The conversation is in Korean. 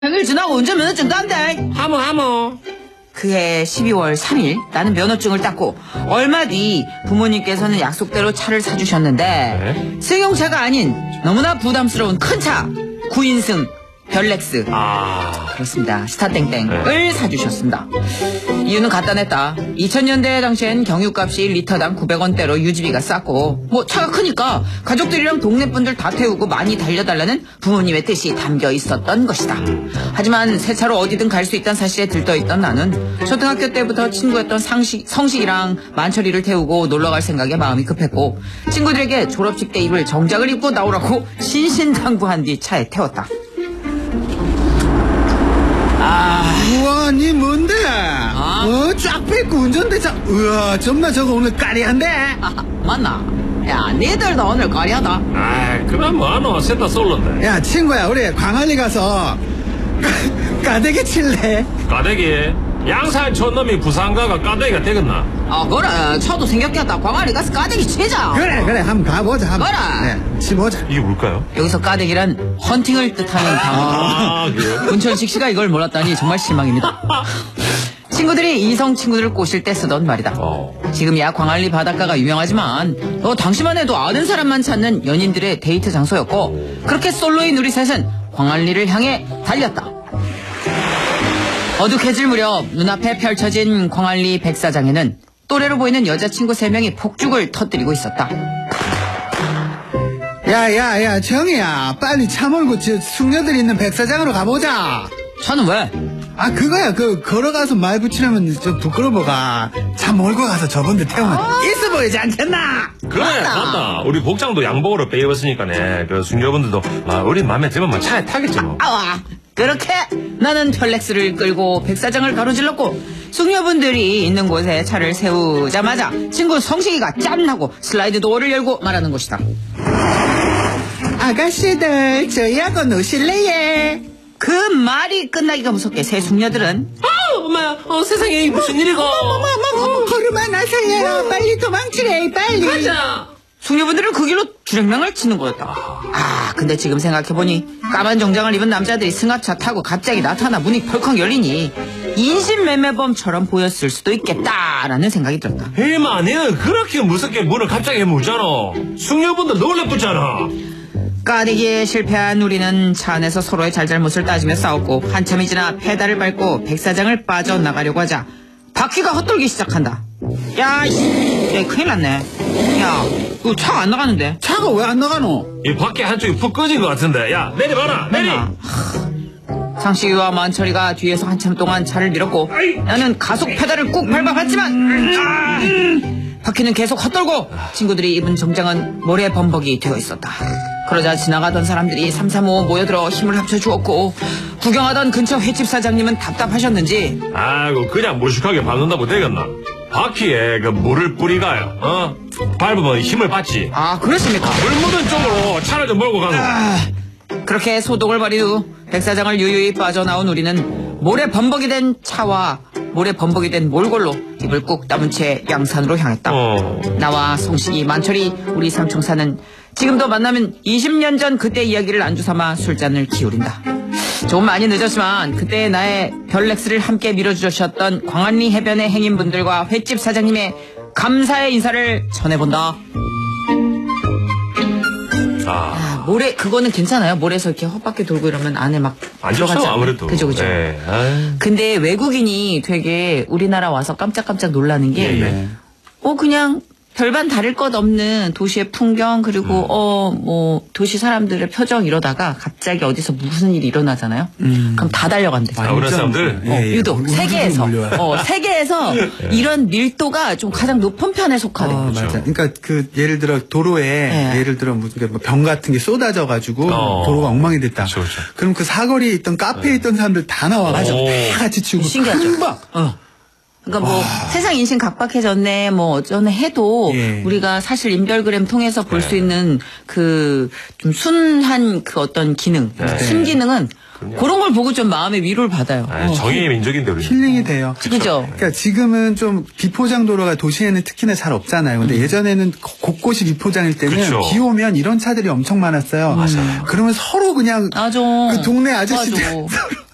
평일 지나고 운전면허증 딴대. 하모. 그해 12월 3일 나는 면허증을 땄고 얼마 뒤 부모님께서는 약속대로 차를 사주셨는데 네? 승용차가 아닌 너무나 부담스러운 큰 차 9인승 별렉스 그렇습니다. 스타땡땡을 사주셨습니다. 이유는 간단했다. 2000년대 당시엔 경유값이 리터당 900원대로 유지비가 쌌고 뭐 차가 크니까 가족들이랑 동네 분들 다 태우고 많이 달려달라는 부모님의 뜻이 담겨 있었던 것이다. 하지만 새 차로 어디든 갈 수 있다는 사실에 들떠있던 나는 초등학교 때부터 친구였던 성식이랑 만철이를 태우고 놀러갈 생각에 마음이 급했고 친구들에게 졸업식 때 입을 정장을 입고 나오라고 신신당부한 뒤 차에 태웠다. 우와, 니 뭔데? 쫙 뺏고 운전대차. 우와, 정말 저거 오늘 까리한데? 맞나? 야, 니들도 오늘 까리하다. 그럼 뭐하노? 셋다 솔로인데. 야, 친구야, 우리 광안리 가서 까대기 칠래? 까대기? 양산 촌놈이 부산가가 까대기가 되겠나? 그래. 차도 생겼겠다. 광안리 가서 까대기 치자. 그래, 한번 가보자. 그래. 네, 치보자. 이게 뭘까요? 여기서 까대기란 헌팅을 뜻하는 단어. 그래요? 문천식 씨가 이걸 몰랐다니 정말 실망입니다. 친구들이 이성 친구들을 꼬실 때 쓰던 말이다. 지금이야 광안리 바닷가가 유명하지만 당시만 해도 아는 사람만 찾는 연인들의 데이트 장소였고 그렇게 솔로인 우리 셋은 광안리를 향해 달렸다. 어둑해질 무렵 눈앞에 펼쳐진 광안리 백사장에는 또래로 보이는 여자친구 3명이 폭죽을 터뜨리고 있었다. 야, 정이야. 빨리 차 몰고 저 숙녀들 있는 백사장으로 가보자. 차는 왜? 그거야. 걸어가서 말 붙이려면 좀 부끄러워가. 차 몰고 가서 저분들 태우면 있어 보이지 않겠나? 그래, 맞다. 우리 복장도 양복으로 빼입었으니까네. 그 숙녀분들도 우리 마음에 들면 뭐 차에 타겠지 뭐. 그렇게 나는 별렉스를 끌고 백사장을 가로질렀고 숙녀분들이 있는 곳에 차를 세우자마자 친구 성식이가 짠하고 슬라이드 도어를 열고 말하는 것이다. 아가씨들, 저희하고 노실래예? 그 말이 끝나기가 무섭게 새 숙녀들은 엄마야, 세상에 무슨 일이고? 걸음아 나서요. 빨리 도망치래, 빨리. 가자. 숙녀분들은 그 길로 주랭랑을 치는 거였다. 근데 지금 생각해보니 까만 정장을 입은 남자들이 승합차 타고 갑자기 나타나 문이 펄컥 열리니 인신매매범처럼 보였을 수도 있겠다라는 생각이 들었다. 이마, 너는 그렇게 무섭게 문을 갑자기 무잖아. 숙녀분들 놀래붙잖아. 까대기에 실패한 우리는 차 안에서 서로의 잘잘못을 따지며 싸웠고 한참이 지나 페달을 밟고 백사장을 빠져나가려고 하자 바퀴가 헛돌기 시작한다. 야, 큰일 났네. 야, 이거 차가 안 나가는데. 차가 왜 안 나가노? 이 밖에 한쪽이 푹 꺼진 것 같은데. 야, 내려봐라, 내리. 상식이와 만철이가 뒤에서 한참 동안 차를 밀었고 나는 가속 페달을 꾹 밟아봤지만 바퀴는 계속 헛돌고 친구들이 입은 정장은 모래 범벅이 되어 있었다. 그러자 지나가던 사람들이 삼삼오오 모여들어 힘을 합쳐주었고 구경하던 근처 횟집 사장님은 답답하셨는지 그냥 무식하게 밟는다고 되겠나? 바퀴에 물을 뿌리가요. 밟으면 힘을 받지. 그렇습니까? 물 묻은 쪽으로 차를 좀 몰고 가노. 그렇게 소독을 벌인 후 백사장을 유유히 빠져나온 우리는 모래 범벅이 된 차와 모래 범벅이 된 몰골로 입을 꾹 다문 채 양산으로 향했다. 나와 성식이, 만철이, 우리 삼총사는 지금도 만나면 20년 전 그때 이야기를 안주삼아 술잔을 기울인다. 조금 많이 늦었지만 그때 나의 별렉스를 함께 밀어주셨던 광안리 해변의 행인분들과 횟집 사장님의 감사의 인사를 전해본다. 모래 그거는 괜찮아요? 모래에서 이렇게 헛바퀴 돌고 이러면 안에 막 안 좋죠, 아무래도. 그죠. 네. 근데 외국인이 되게 우리나라 와서 깜짝깜짝 놀라는 게 그냥 별반 다를 것 없는 도시의 풍경 그리고 도시 사람들의 표정 이러다가 갑자기 어디서 무슨 일이 일어나잖아요. 그럼 다 달려간대. 그런 사람들 유독 세계에서 이런 밀도가 좀 가장 높은 편에 속하대. 맞아. 그러니까 예를 들어 도로에 예를 들어 무슨 병 같은 게 쏟아져 가지고 도로가 엉망이 됐다. 그렇죠. 그럼 그 사거리에 있던 카페에 있던 사람들 다 나와가지고 다 같이 치고 신기하죠. 금방. 그러니까 세상 인심 각박해졌네 어쩌네 해도 우리가 사실 인별그램 통해서 볼 수 있는 좀 순한 어떤 기능, 순기능은 그런 걸 보고 좀 마음의 위로를 받아요. 정의의 민족인데 우리 힐링이 돼요. 그죠? 그러니까 지금은 좀 비포장 도로가 도시에는 특히나 잘 없잖아요. 근데 예전에는 곳곳이 비포장일 때는 비 오면 이런 차들이 엄청 많았어요. 그러면 서로 그냥 그 동네 아저씨들 서로